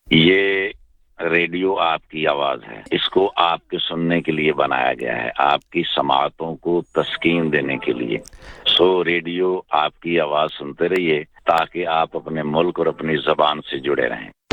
ये रेडियो आपकी आवाज है, इसको आपके सुनने के लिए बनाया गया है, आपकी समातों को तस्कीन देने के लिए। सो रेडियो आपकी आवाज सुनते रहिए ताकि आप अपने मुल्क और अपनी जबान से जुड़े रहें।